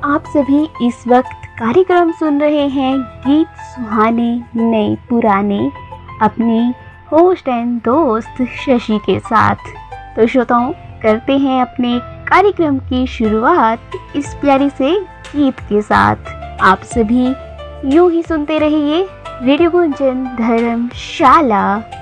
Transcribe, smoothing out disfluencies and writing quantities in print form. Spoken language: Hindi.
आप सभी इस वक्त कार्यक्रम सुन रहे हैं गीत सुहाने नए पुराने अपने होस्ट एंड दोस्त शशि के साथ। तो श्रोताओं, करते हैं अपने कार्यक्रम की शुरुआत इस प्यारे से गीत के साथ। आप सभी यूं ही सुनते रहिए रेडियो गुंजन धर्मशाला।